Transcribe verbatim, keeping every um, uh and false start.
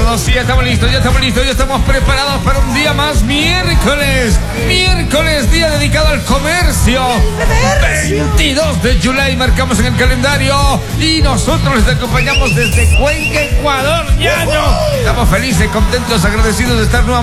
preparados, sí, ya estamos listos, ya estamos listos, ya estamos preparados para un día más, miércoles, miércoles, día dedicado al comercio. veintidós de julio, marcamos en el calendario y nosotros les acompañamos desde Cuenca, Ecuador, ñaño. Estamos felices, contentos, agradecidos de estar nuevamente